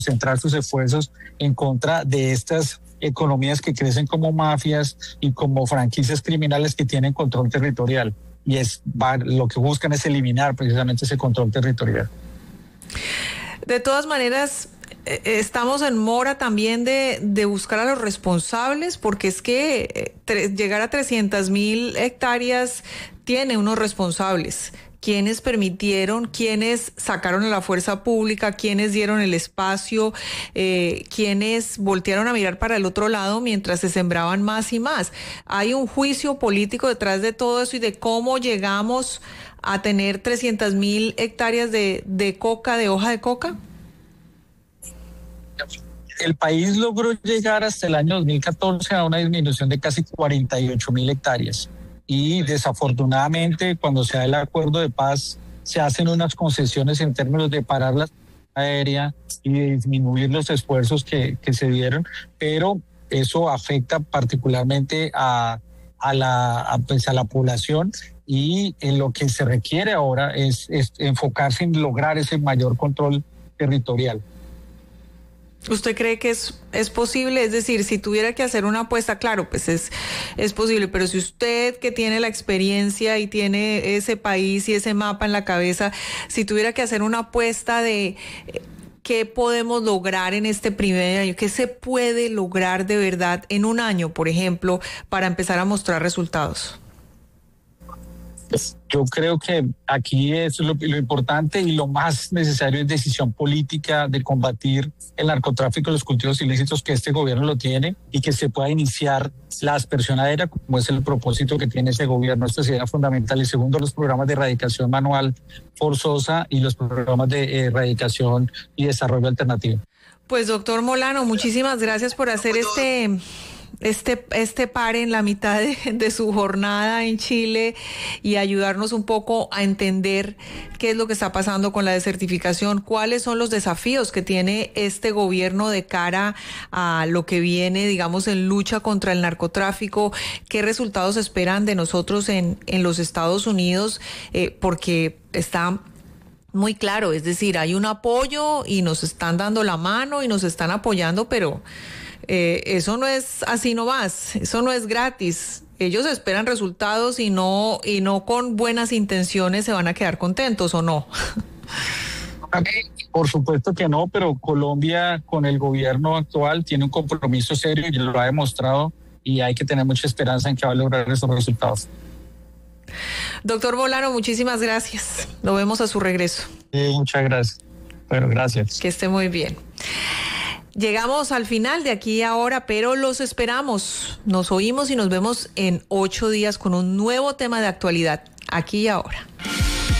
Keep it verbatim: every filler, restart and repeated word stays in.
concentrar sus esfuerzos en contra de estas economías que crecen como mafias y como franquicias criminales que tienen control territorial. Y es lo que buscan es eliminar precisamente ese control territorial. De todas maneras, estamos en mora también de, de buscar a los responsables, porque es que tre- llegar a trescientas mil hectáreas tiene unos responsables. ¿Quiénes permitieron, quiénes sacaron a la fuerza pública, quiénes dieron el espacio, eh, quiénes voltearon a mirar para el otro lado mientras se sembraban más y más? Hay un juicio político detrás de todo eso y de cómo llegamos a tener trescientas mil hectáreas de, de coca, de hoja de coca. El país logró llegar hasta el año dos mil catorce a una disminución de casi cuarenta y ocho mil hectáreas. Y desafortunadamente, cuando se da el acuerdo de paz, se hacen unas concesiones en términos de parar la aérea y de disminuir los esfuerzos que, que se dieron, pero eso afecta particularmente a, a, la, a, pues a la población, y en lo que se requiere ahora es, es enfocarse en lograr ese mayor control territorial. ¿Usted cree que es, es posible? Es decir, si tuviera que hacer una apuesta, claro, pues es, es posible, pero si usted, que tiene la experiencia y tiene ese país y ese mapa en la cabeza, si tuviera que hacer una apuesta de eh, qué podemos lograr en este primer año, qué se puede lograr de verdad en un año, por ejemplo, para empezar a mostrar resultados. Yo creo que aquí es lo, lo importante y lo más necesario es decisión política de combatir el narcotráfico y los cultivos ilícitos, que este gobierno lo tiene, y que se pueda iniciar la aspersión aérea, como es el propósito que tiene ese gobierno. Esto sería fundamental. Y segundo, los programas de erradicación manual forzosa y los programas de erradicación y desarrollo alternativo. Pues doctor Molano, muchísimas gracias por hacer este... Este, este pare en la mitad de, de su jornada en Chile y ayudarnos un poco a entender qué es lo que está pasando con la desertificación, cuáles son los desafíos que tiene este gobierno de cara a lo que viene, digamos, en lucha contra el narcotráfico, qué resultados esperan de nosotros en, en los Estados Unidos, eh, porque está muy claro, es decir, hay un apoyo y nos están dando la mano y nos están apoyando, pero... Eh, eso no es así nomás, eso no es gratis. Ellos esperan resultados y no, y no con buenas intenciones se van a quedar contentos, ¿o no? Por supuesto que no, pero Colombia con el gobierno actual tiene un compromiso serio y lo ha demostrado, y hay que tener mucha esperanza en que va a lograr esos resultados. Doctor Molano, muchísimas gracias. Lo vemos a su regreso. Sí, muchas gracias. Bueno, gracias. Que esté muy bien. Llegamos al final de aquí ahora, pero los esperamos. Nos oímos y nos vemos en ocho días con un nuevo tema de actualidad, aquí y ahora.